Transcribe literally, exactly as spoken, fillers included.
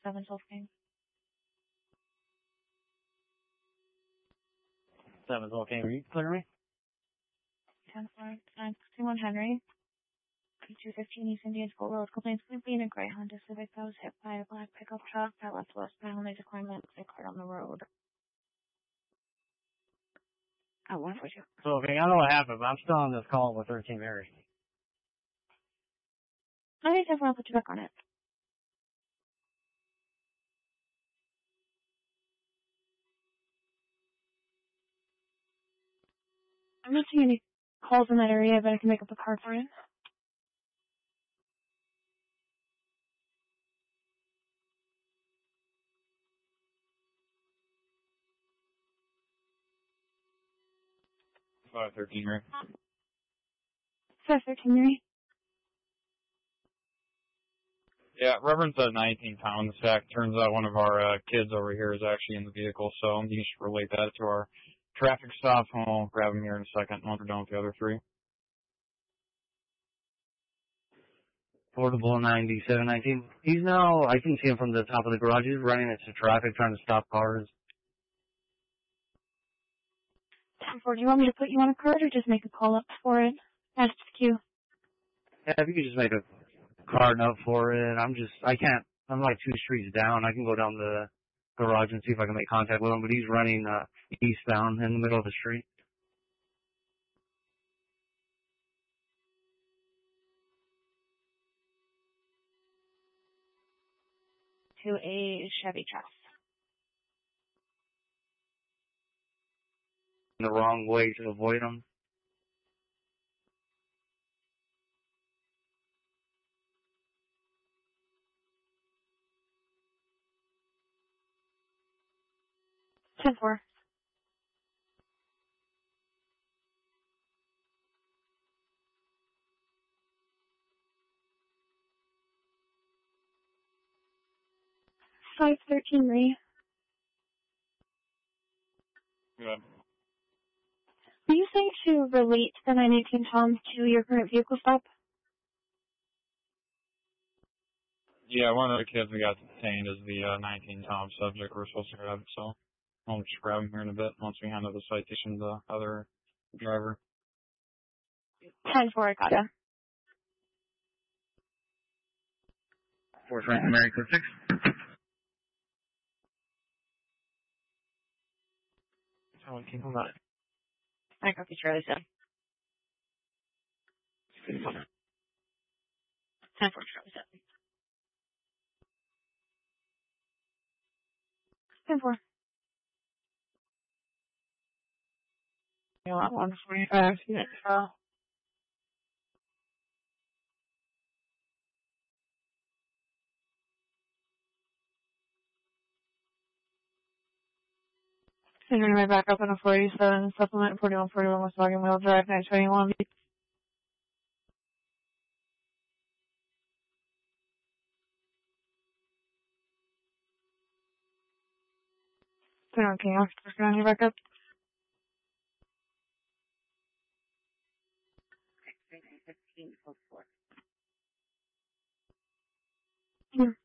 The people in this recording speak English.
seven Wolfgang. seven Wolfgang, will you clear me? ten four, nine sixty-one Henry. two fifteen East Indian School Road. Complaints could be in a gray Honda Civic that was hit by a black pickup truck that left westbound. They declined the exit card on the road. Oh, one for you. So, okay, I don't know what happened, but I'm still on this call with thirteen Mary. Okay, ten four, I'll put you back on it. I'm not seeing any calls in that area, but I can make up a card for you. five thirteen, right? five thirteen, Mary. Yeah, Reverend said nineteen pounds. In fact, turns out one of our uh, kids over here is actually in the vehicle, so you should relate that to our traffic stop, and we'll grab him here in a second once we're done with the other three. Portable ninety-seven nineteen. He's now, I can see him from the top of the garage. He's running into traffic, trying to stop cars. ten four, do you want me to put you on a card or just make a call up for it? Add it to the queue. Yeah, if you could just make a card note for it. I'm just, I can't, I'm like two streets down. I can go down the garage and see if I can make contact with him, but he's running uh, eastbound in the middle of the street. To a Chevy truck. The wrong way to avoid him. ten four. five thirteen, Ray. Good. Are you saying to relate the nine eighteen Tom to your current vehicle stop? Yeah, one of the kids we got detained is the uh, nineteen Tom subject we're supposed to grab, so I'll just grab him here in a bit once we hand over the citation to the other driver. ten four, I got ya. Force right, Mary, code six. Oh, okay, hold on. I copy Charlie seven. ten four, Charlie seven. ten four. You want one forty-five, unit control. Sending my back up on a forty-seven, supplement forty-one forty-one with Wagon Wheel Drive, nine twenty-one. Okay, I'll just go on your backup. fifteen, four.